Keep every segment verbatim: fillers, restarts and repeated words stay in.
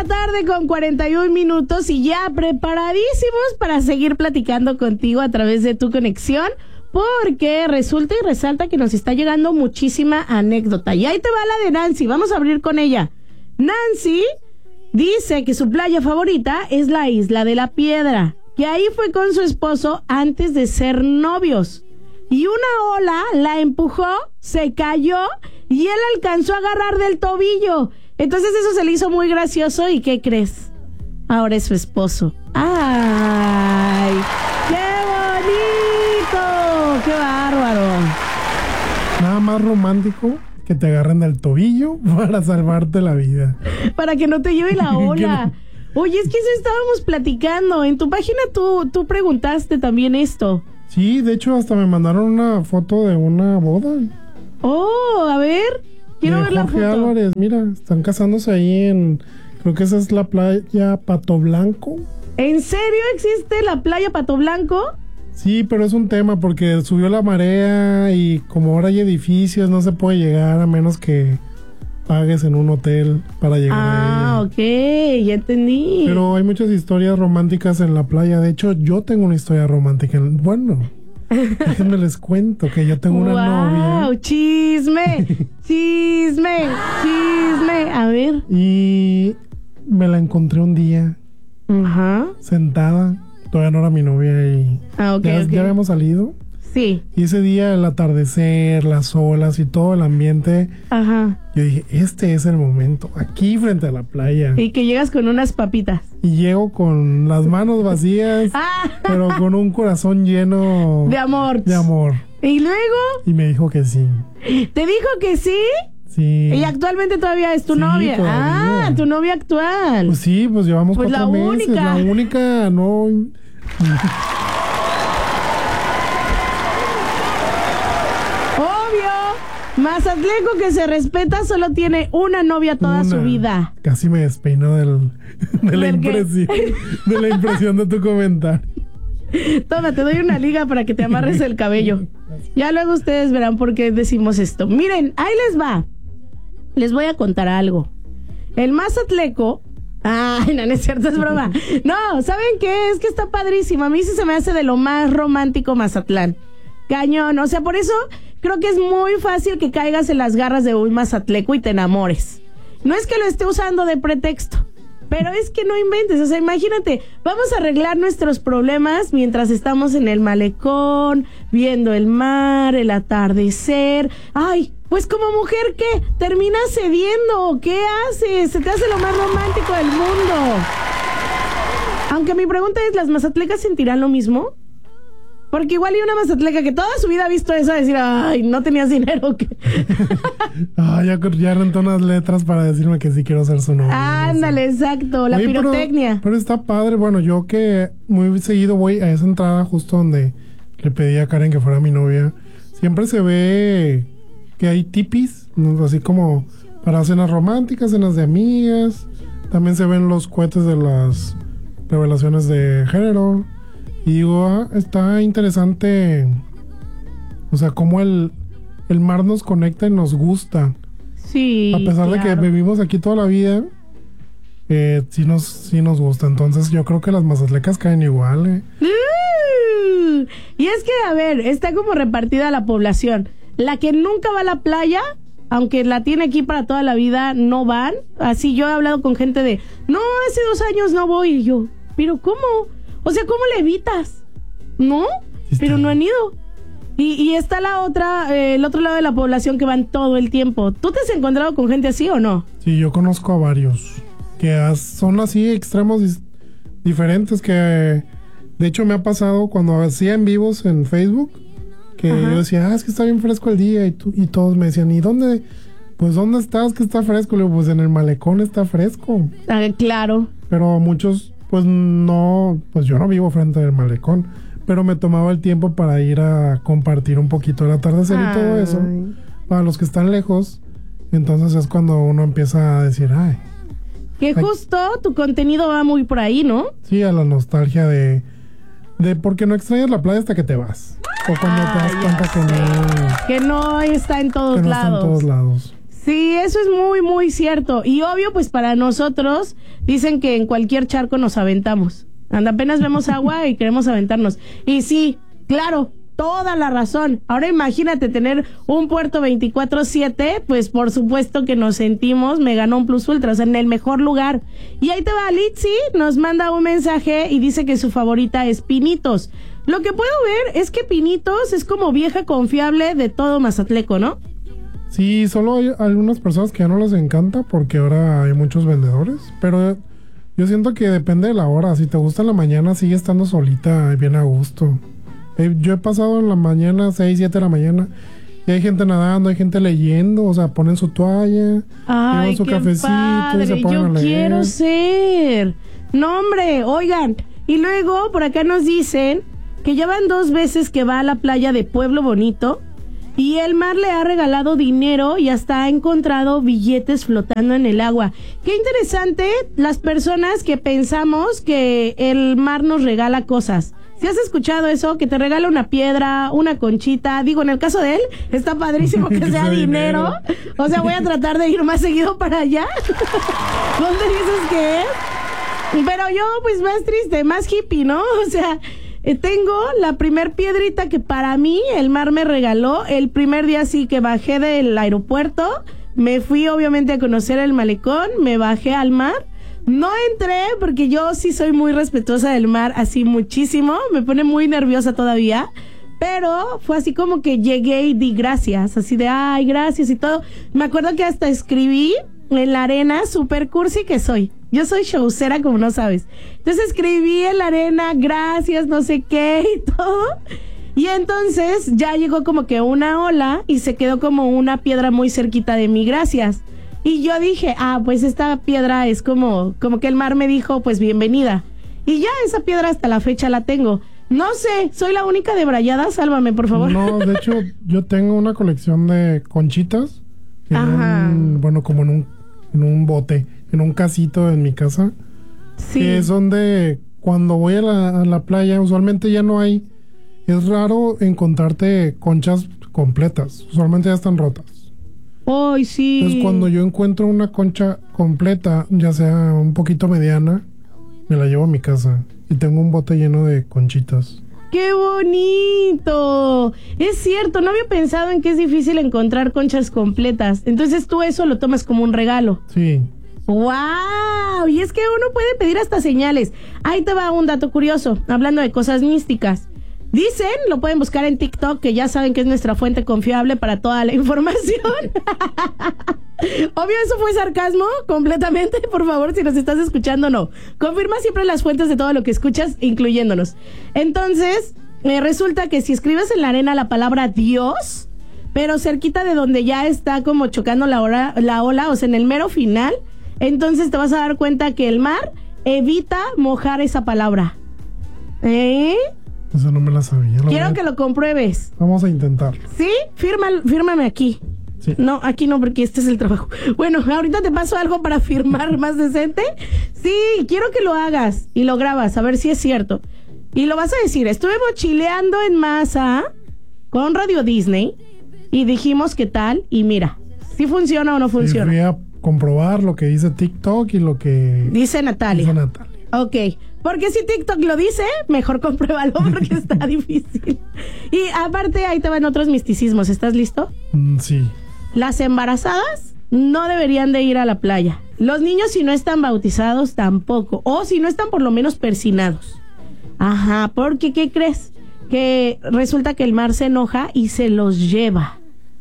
la tarde con cuarenta y un minutos y ya preparadísimos para seguir platicando contigo a través de tu conexión, porque resulta y resalta que nos está llegando muchísima anécdota. Y ahí te va la de Nancy, vamos a abrir con ella. Nancy dice que su playa favorita es la Isla de la Piedra, que ahí fue con su esposo antes de ser novios. Y una ola la empujó, se cayó y él alcanzó a agarrar del tobillo. Entonces eso se le hizo muy gracioso. ¿Y qué crees? Ahora es su esposo. ¡Ay! ¡Qué bonito! ¡Qué bárbaro! Nada más romántico que te agarren del tobillo para salvarte la vida. Para que no te lleve la ola. Oye, es que eso estábamos platicando. En tu página tú, tú preguntaste también esto. Sí, de hecho hasta me mandaron una foto de una boda. Oh, a ver, quiero de ver la Jorge foto. Álvarez, mira, están casándose ahí en, creo que esa es la playa Pato Blanco. ¿En serio existe la playa Pato Blanco? Sí, pero es un tema porque subió la marea y como ahora hay edificios no se puede llegar a menos que pagues en un hotel para llegar ah, a ella. ok, ya entendí. Pero hay muchas historias románticas en la playa. De hecho, yo tengo una historia romántica. Bueno, déjenme les cuento que yo tengo una wow, novia. Chisme, chisme, chisme. A ver. Y me la encontré un día Ajá. sentada. Todavía no era mi novia y Ah, ok, ya, ok. ya habíamos salido. Sí. Y ese día, el atardecer, las olas y todo el ambiente, Ajá. yo dije, este es el momento, aquí frente a la playa. Y que llegas con unas papitas. Y llego con las manos vacías, Ah. pero con un corazón lleno De amor. de amor. Y luego, Y me dijo que sí. ¿te dijo que sí? Sí. Y actualmente todavía es tu Sí, novia. todavía. Ah, tu novia actual. Pues sí, pues llevamos Pues cuatro la meses. única. La única, no. Obvio. Mazatleco que se respeta solo tiene una novia toda Una. su vida. Casi me despeinó del, de la ¿Del qué? impresión. De la impresión de tu comentario. Toma, te doy una liga para que te amarres el cabello. Ya luego ustedes verán por qué decimos esto. Miren, ahí les va. Les voy a contar algo. El Mazatleco... Ay, no, no es cierto, es broma. No, ¿saben qué? Es que está padrísimo. A mí sí se me hace de lo más romántico Mazatlán. Cañón. O sea, por eso creo que es muy fácil que caigas en las garras de un mazatleco y te enamores. No es que lo esté usando de pretexto, pero es que no inventes. O sea, imagínate, vamos a arreglar nuestros problemas mientras estamos en el malecón, viendo el mar, el atardecer. Ay, pues como mujer, ¿qué? ¿Terminas cediendo? ¿Qué haces? Se te hace lo más romántico del mundo. Aunque mi pregunta es, ¿las mazatlecas sentirán lo mismo? Porque igual hay una mazatleca que toda su vida ha visto eso, decir, ay, no tenías dinero. ¿Qué? Ah, ya, ya rentó unas letras para decirme que sí quiero ser su novia. Ándale, no sé. exacto, la Oye, pirotecnia. Pero, pero está padre. Bueno, yo que muy seguido voy a esa entrada justo donde le pedí a Karen que fuera mi novia. Siempre se ve que hay tipis, ¿no? Así como para cenas románticas, cenas de amigas. También se ven los cohetes de las revelaciones de género. Y digo, ah, está interesante. O sea, cómo el, el mar nos conecta y nos gusta. Sí, A pesar claro. de que vivimos aquí toda la vida, eh, sí, nos, sí nos gusta. Entonces yo creo que las mazatlecas caen igual, ¿eh? Uh, y es que, a ver, está como repartida la población. La que nunca va a la playa, aunque la tiene aquí para toda la vida, no van. Así yo he hablado con gente de, no, hace dos años no voy. Y yo, ¿pero cómo? O sea, ¿cómo le evitas? ¿No? Sí, Pero está. no han ido. Y, y está la otra, eh, el otro lado de la población que van todo el tiempo. ¿Tú te has encontrado con gente así o no? Sí, yo conozco a varios que as- son así extremos dis- diferentes que de hecho me ha pasado cuando hacía en vivos en Facebook que Ajá. yo decía, ah, es que está bien fresco el día y, tú, y todos me decían, ¿y dónde? Pues ¿dónde estás que está fresco? Le digo, pues en el malecón está fresco. Ah, claro. Pero muchos, pues no, pues yo no vivo frente al malecón, pero me tomaba el tiempo para ir a compartir un poquito el atardecer y todo eso. Ay. Para los que están lejos, entonces es cuando uno empieza a decir, ay, Que justo tu contenido va muy por ahí, ¿no? sí, a la nostalgia de, de porque no extrañas la playa hasta que te vas. O cuando te das cuenta que no, Que no está en todos que no está en lados. todos lados. Sí, eso es muy, muy cierto. Y obvio, pues para nosotros, dicen que en cualquier charco nos aventamos. Anda, apenas vemos agua y queremos aventarnos. Y sí, claro, toda la razón. Ahora imagínate tener un puerto veinticuatro siete, pues por supuesto que nos sentimos Mega Non Plus Ultra, o sea, en el mejor lugar. Y ahí te va, Litzy nos manda un mensaje y dice que su favorita es Pinitos. Lo que puedo ver es que Pinitos es como vieja confiable de todo Mazatleco, ¿no? Sí, solo hay algunas personas que ya no les encanta porque ahora hay muchos vendedores, pero yo siento que depende de la hora. Si te gusta en la mañana, sigue estando solita y bien a gusto. Eh, yo he pasado en la mañana, seis, siete de la mañana, y hay gente nadando, hay gente leyendo, o sea, ponen su toalla, Ay, llevan su qué cafecito padre. y se ponen Yo a leer. quiero ser. No, hombre, oigan. Y luego por acá nos dicen que ya van dos veces que va a la playa de Pueblo Bonito y el mar le ha regalado dinero y hasta ha encontrado billetes flotando en el agua. Qué interesante las personas que pensamos que el mar nos regala cosas. ¿Si has escuchado eso? Que te regala una piedra, una conchita. Digo, en el caso de él, está padrísimo que sea dinero. O sea, voy a tratar de ir más seguido para allá. ¿Dónde dices que es? Pero yo, pues, más triste, más hippie, ¿no? O sea, eh, tengo la primer piedrita que para mí el mar me regaló. El primer día sí que bajé del aeropuerto. Me fui, obviamente, a conocer el malecón. Me bajé al mar. No entré porque yo sí soy muy respetuosa del mar, así muchísimo, me pone muy nerviosa todavía, pero fue así como que llegué y di gracias, así de ay, gracias y todo. Me acuerdo que hasta escribí en la arena, super cursi que soy, yo soy showcera como no sabes, entonces escribí en la arena, gracias, no sé qué y todo, y entonces ya llegó como que una ola y se quedó como una piedra muy cerquita de mí, gracias. Y yo dije, ah, pues esta piedra es como, como que el mar me dijo, pues bienvenida. Y ya esa piedra hasta la fecha la tengo. No sé, soy la única debrayada, sálvame, por favor. No, de hecho, yo tengo una colección de conchitas. En Ajá. un, bueno, como en un, en un bote, en un casito en mi casa. Sí. Que son de, cuando voy a la, a la playa, usualmente ya no hay. Es raro encontrarte conchas completas. Usualmente ya están rotas. Ay, sí. Entonces cuando yo encuentro una concha completa, ya sea un poquito mediana, me la llevo a mi casa y tengo un bote lleno de conchitas. ¡Qué bonito! Es cierto, no había pensado en que es difícil encontrar conchas completas. Entonces tú eso lo tomas como un regalo. Sí. ¡Wow! Y es que uno puede pedir hasta señales. Ahí te va un dato curioso, hablando de cosas místicas. Dicen, lo pueden buscar en TikTok, que ya saben que es nuestra fuente confiable para toda la información. Obvio, eso fue sarcasmo, completamente. Por favor, si nos estás escuchando, no. Confirma siempre las fuentes de todo lo que escuchas, incluyéndonos. Entonces, eh, resulta que si escribes en la arena la palabra Dios, pero cerquita de donde ya está como chocando la, hora, la ola, o sea, en el mero final, entonces te vas a dar cuenta que el mar evita mojar esa palabra. ¿Eh? Eso no me la sabía. Lo Quiero a... que lo compruebes. Vamos a intentarlo. ¿Sí? Firma, fírmame aquí. Sí. No, aquí no, porque este es el trabajo. Bueno, ahorita te paso algo para firmar más decente. Sí, quiero que lo hagas y lo grabas, a ver si es cierto. Y lo vas a decir, estuve mochileando en masa con Radio Disney y dijimos qué tal y mira, si funciona o no funciona. Sí, voy a comprobar lo que dice TikTok y lo que dice Natalia. Dice Natalia. Ok, porque si TikTok lo dice, mejor compruébalo porque está difícil. Y aparte, ahí te van otros misticismos. ¿Estás listo? Mm, sí. Las embarazadas no deberían de ir a la playa. Los niños, si no están bautizados, tampoco. O si no están por lo menos persinados. Ajá, porque ¿qué crees? Que resulta que el mar se enoja y se los lleva.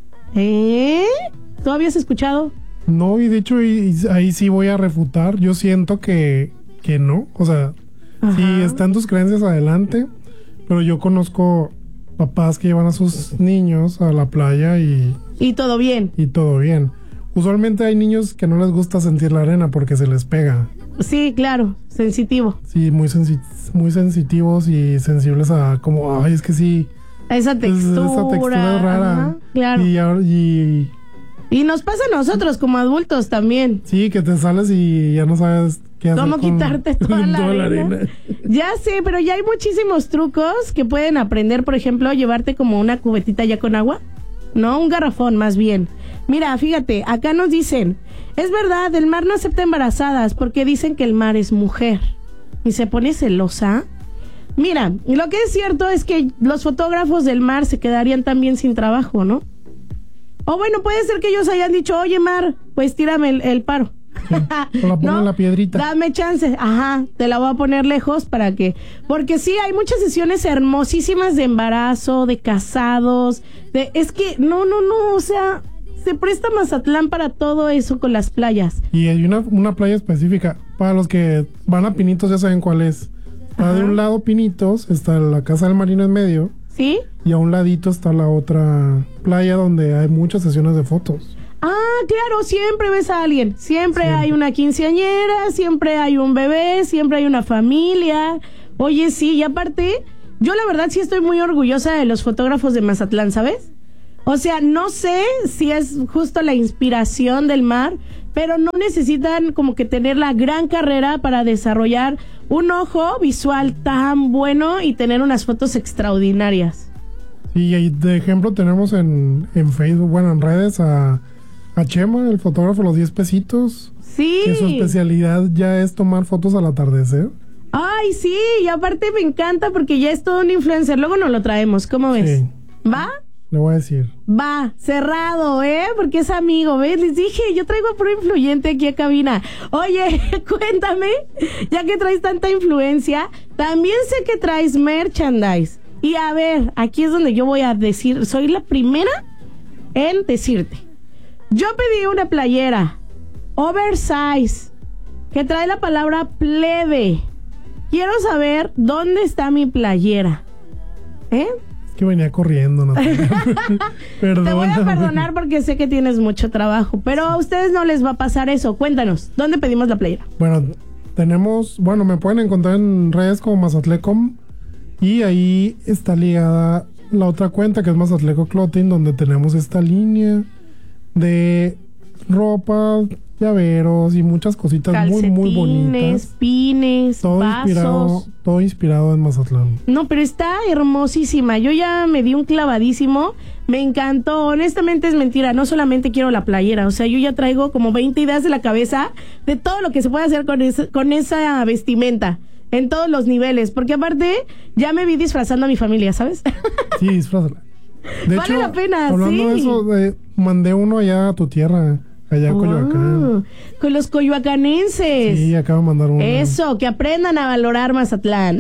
¿Eh? ¿Tú habías escuchado? No, y de hecho y, y ahí sí voy a refutar. Yo siento que, que no. O sea, ajá, sí están tus creencias adelante, pero yo conozco papás que llevan a sus niños a la playa y... Y todo bien. Y todo bien. Usualmente hay niños que no les gusta sentir la arena porque se les pega. Sí, claro, sensitivo. Sí, muy, sensi- muy sensitivos y sensibles a como, ay, es que sí. Esa textura. Es, esa textura es rara. Ajá, claro. Y, y, y nos pasa a nosotros como adultos también. Sí, que te sales y ya no sabes qué hacer. ¿Cómo con, quitarte toda, la, toda arena? la arena? Ya sé, pero ya hay muchísimos trucos que pueden aprender. Por ejemplo, llevarte como una cubetita ya con agua. No, un garrafón más bien. Mira, fíjate, acá nos dicen, es verdad, el mar no acepta embarazadas porque dicen que el mar es mujer. Y se pone celosa. Mira, lo que es cierto es que los fotógrafos del mar se quedarían también sin trabajo, ¿no? O bueno, puede ser que ellos hayan dicho, oye, mar, pues tírame el, el paro. Sí, o la ponen ¿no? la piedrita. Dame chance, ajá, te la voy a poner lejos para que, porque sí, hay muchas sesiones hermosísimas de embarazo, de casados, de, es que, no, no, no, o sea, se presta Mazatlán para todo eso con las playas. Y hay una, una playa específica, para los que van a Pinitos ya saben cuál es. Está de un lado Pinitos, está la Casa del Marino en medio. ¿Sí? Y a un ladito está la otra playa donde hay muchas sesiones de fotos. Ah, claro, siempre ves a alguien, siempre, siempre hay una quinceañera, siempre hay un bebé, siempre hay una familia. Oye, sí, y aparte, yo la verdad sí estoy muy orgullosa de los fotógrafos de Mazatlán, ¿sabes? O sea, no sé si es justo la inspiración del mar, pero no necesitan como que tener la gran carrera para desarrollar un ojo visual tan bueno y tener unas fotos extraordinarias. Sí, y de ejemplo tenemos en, en Facebook, bueno, en redes a... A Chema, el fotógrafo, los diez pesitos. Sí. Que su especialidad ya es tomar fotos al atardecer. Ay, sí, y aparte me encanta porque ya es todo un influencer. Luego nos lo traemos, ¿cómo ves? Sí. ¿Va? Le voy a decir. Va, cerrado, ¿eh? Porque es amigo, ¿ves? Les dije, yo traigo a puro influyente aquí a cabina. Oye, cuéntame, ya que traes tanta influencia, también sé que traes merchandise. Y a ver, aquí es donde yo voy a decir, soy la primera en decirte. Yo pedí una playera oversize que trae la palabra plebe. Quiero saber dónde está mi playera. ¿Eh? Es que venía corriendo, ¿no? Perdóname. Te voy a perdonar porque sé que tienes mucho trabajo, pero a ustedes no les va a pasar eso. Cuéntanos, ¿dónde pedimos la playera? Bueno, tenemos, bueno, me pueden encontrar en redes como Mazatlecom y ahí está ligada la otra cuenta que es Mazatleco Clothing, donde tenemos esta línea de ropa, llaveros y muchas cositas muy muy bonitas. Pines, todo vasos. Inspirado, todo inspirado en Mazatlán. No, pero está hermosísima. Yo ya me di un clavadísimo. Me encantó. Honestamente es mentira. No solamente quiero la playera. O sea, yo ya traigo como veinte ideas de la cabeza de todo lo que se puede hacer con, ese, con esa vestimenta. En todos los niveles. Porque aparte, ya me vi disfrazando a mi familia, ¿sabes? Sí, disfrazala. De vale hecho, la pena, hablando sí. de eso, de, mandé uno allá a tu tierra, allá a oh, Coyoacán. Con los coyoacanenses. Sí, acabo de mandar uno. Eso, que aprendan a valorar Mazatlán.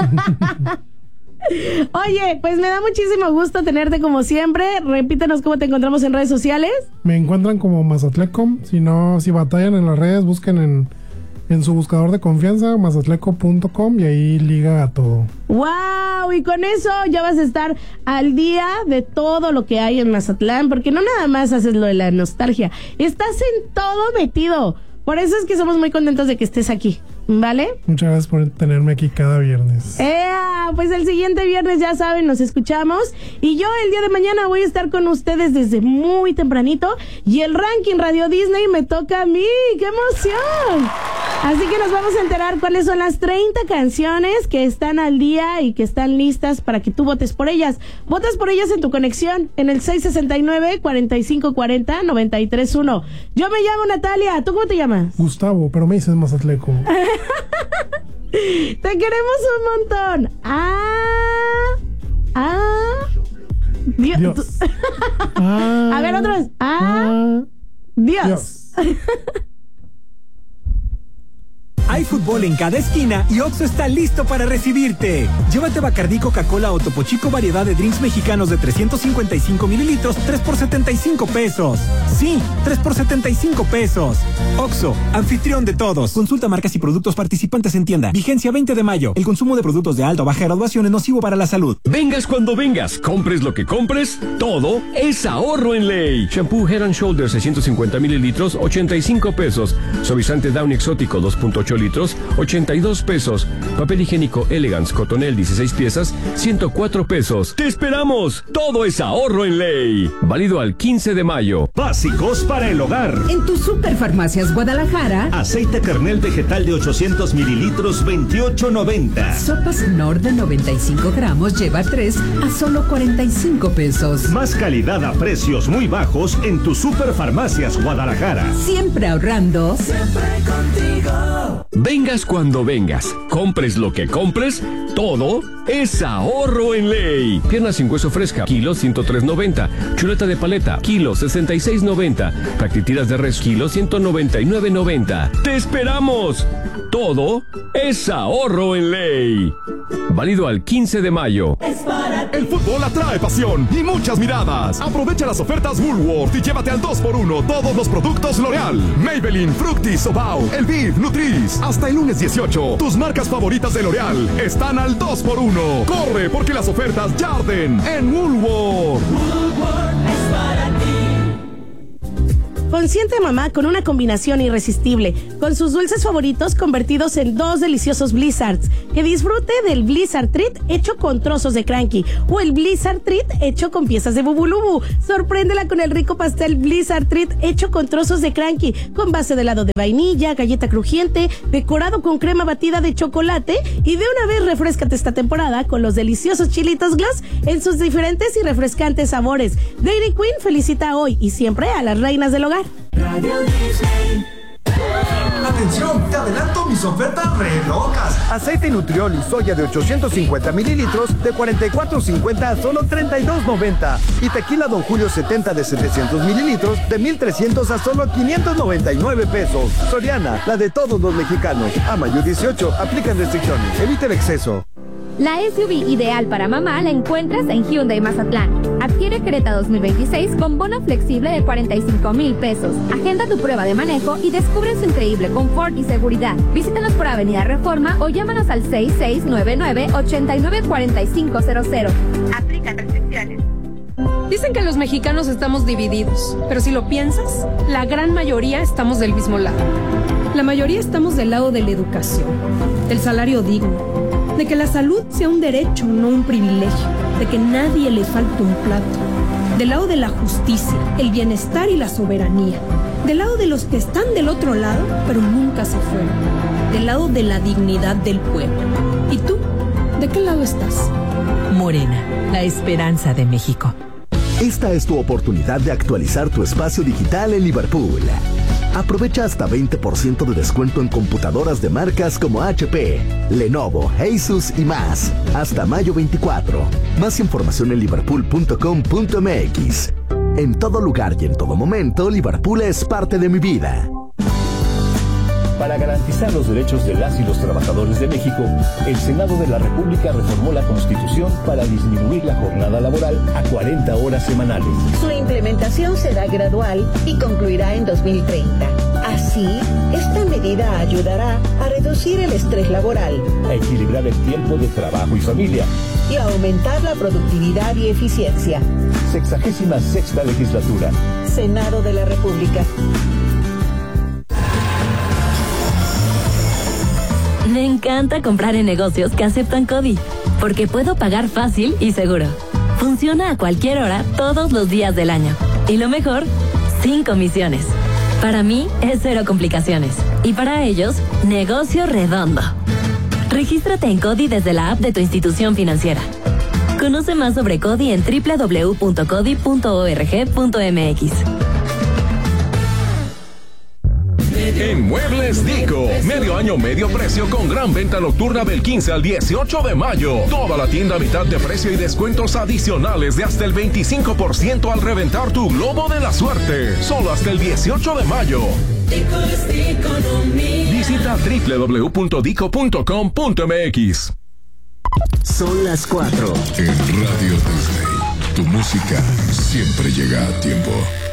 Oye, pues me da muchísimo gusto tenerte como siempre. Repítenos cómo te encontramos en redes sociales. Me encuentran como Mazatlecom. Si no, si batallan en las redes, busquen en, en su buscador de confianza, mazatleco punto com, y ahí liga a todo. ¡Wow! Y con eso ya vas a estar al día de todo lo que hay en Mazatlán, porque no nada más haces lo de la nostalgia, estás en todo metido. Por eso es que somos muy contentos de que estés aquí, ¿vale? Muchas gracias por tenerme aquí cada viernes. ¡Ea! Pues el siguiente viernes, ya saben, nos escuchamos. Y yo el día de mañana voy a estar con ustedes desde muy tempranito. Y el ranking Radio Disney me toca a mí. ¡Qué emoción! Así que nos vamos a enterar cuáles son las treinta canciones que están al día y que están listas para que tú votes por ellas. Votas por ellas en tu conexión en el seis sesenta y nueve, cuarenta y cinco cuarenta, noventa y tres uno. Yo me llamo Natalia. ¿Tú cómo te llamas? Gustavo, pero me dices Mazatleco. Te queremos un montón. Ah, ah, Dios. Dios. Ah, a ver, otra vez. Ah, ah Dios. Dios. Hay fútbol en cada esquina y Oxxo está listo para recibirte. Llévate Bacardí, Coca-Cola o Topo Chico variedad de drinks mexicanos de trescientos cincuenta y cinco mililitros, tres por setenta y cinco pesos. Sí, tres por setenta y cinco pesos. Oxxo, anfitrión de todos. Consulta marcas y productos participantes en tienda. Vigencia veinte de mayo. El consumo de productos de alta o baja graduación es nocivo para la salud. Vengas cuando vengas, compres lo que compres, todo es ahorro en ley. Shampoo Head and Shoulders seiscientos cincuenta mililitros, ochenta y cinco pesos. Suavizante Downy Exótico dos punto ocho litros, ochenta y dos pesos. Papel higiénico Elegance Cotonel dieciséis piezas, ciento cuatro pesos. ¡Te esperamos! Todo es ahorro en ley. Válido al quince de mayo. Básicos para el hogar. En tu Superfarmacias Guadalajara. Aceite kernel vegetal de ochocientos mililitros, veintiocho noventa. Sopas Nor de noventa y cinco gramos lleva tres a solo cuarenta y cinco pesos. Más calidad a precios muy bajos en tu Superfarmacias Guadalajara. Siempre ahorrando. Siempre contigo. Vengas cuando vengas, compres lo que compres, todo es ahorro en ley. Pierna sin hueso fresca, kilo ciento tres noventa. Chuleta de paleta, kilo sesenta y seis noventa. Practitiras de res, kilo ciento noventa y nueve noventa. ¡Te esperamos! Todo es ahorro en ley. Válido al quince de mayo. El fútbol atrae pasión y muchas miradas. Aprovecha las ofertas Woolworth y llévate al dos por uno todos los productos L'Oreal, Maybelline, Fructis, Sobao, Elviv, Nutris. Hasta el lunes dieciocho, tus marcas favoritas de L'Oreal están al dos por uno. Corre porque las ofertas ya arden en Woolworth. Woolworth es para ti. Consiente a mamá con una combinación irresistible, con sus dulces favoritos convertidos en dos deliciosos Blizzards. Que disfrute del Blizzard Treat hecho con trozos de Cranky o el Blizzard Treat hecho con piezas de Bubulubu. Sorpréndela con el rico pastel Blizzard Treat hecho con trozos de Cranky, con base de helado de vainilla, galleta crujiente, decorado con crema batida de chocolate, y de una vez refréscate esta temporada con los deliciosos chilitos Glass en sus diferentes y refrescantes sabores. Dairy Queen felicita hoy y siempre a las reinas del hogar. Radio Disney. Atención, te adelanto mis ofertas re locas. Aceite Nutriol y soya de ochocientos cincuenta mililitros de cuarenta y cuatro cincuenta a solo treinta y dos noventa. Y tequila Don Julio setenta de setecientos mililitros de mil trescientos a solo quinientos noventa y nueve pesos. Soriana, la de todos los mexicanos. A mayo dieciocho, aplican restricciones. Evita el exceso. La S U V ideal para mamá la encuentras en Hyundai Mazatlán. Adquiere Creta dos mil veintiséis con bono flexible de cuarenta y cinco mil pesos. Agenda tu prueba de manejo y descubre su increíble confort y seguridad. Visítanos por Avenida Reforma o llámanos al seis seis nueve nueve, ocho nueve cuatro cinco cero cero. Aplican restricciones. Dicen que los mexicanos estamos divididos, pero si lo piensas, la gran mayoría estamos del mismo lado. La mayoría estamos del lado de la educación, del salario digno, de que la salud sea un derecho, no un privilegio, de que nadie le falte un plato, del lado de la justicia, el bienestar y la soberanía, del lado de los que están del otro lado, pero nunca se fueron, del lado de la dignidad del pueblo. ¿Y tú? ¿De qué lado estás? Morena, la esperanza de México. Esta es tu oportunidad de actualizar tu espacio digital en Liverpool. Aprovecha hasta veinte por ciento de descuento en computadoras de marcas como H P, Lenovo, Asus y más. Hasta mayo veinticuatro. Más información en liverpool punto com punto m x. En todo lugar y en todo momento, Liverpool es parte de mi vida. Para garantizar los derechos de las y los trabajadores de México, el Senado de la República reformó la Constitución para disminuir la jornada laboral a cuarenta horas semanales. Su implementación será gradual y concluirá en dos mil treinta. Así, esta medida ayudará a reducir el estrés laboral, a equilibrar el tiempo de trabajo y familia y a aumentar la productividad y eficiencia. Sexagésima sexta legislatura. Senado de la República. Me encanta comprar en negocios que aceptan CODI, porque puedo pagar fácil y seguro. Funciona a cualquier hora, todos los días del año. Y lo mejor, sin comisiones. Para mí, es cero complicaciones. Y para ellos, negocio redondo. Regístrate en CODI desde la app de tu institución financiera. Conoce más sobre CODI en doble u doble u doble u punto codi punto org punto m x. En Muebles Dico, medio año, medio precio con gran venta nocturna del quince al dieciocho de mayo. Toda la tienda a mitad de precio y descuentos adicionales de hasta el veinticinco por ciento al reventar tu globo de la suerte. Solo hasta el dieciocho de mayo. Visita doble u doble u doble u punto dico punto com punto m x. Son las cuatro. En Radio Disney, tu música siempre llega a tiempo.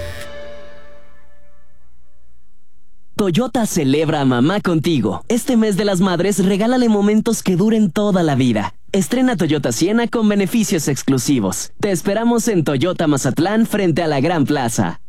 Toyota celebra a mamá contigo. Este mes de las madres, regálale momentos que duren toda la vida. Estrena Toyota Siena con beneficios exclusivos. Te esperamos en Toyota Mazatlán frente a la Gran Plaza.